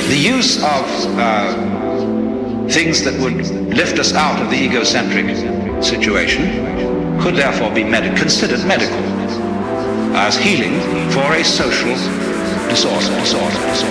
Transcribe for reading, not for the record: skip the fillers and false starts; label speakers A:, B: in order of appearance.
A: The use of things that would lift us out of the egocentric situation could therefore be considered medical as healing for a social disorder.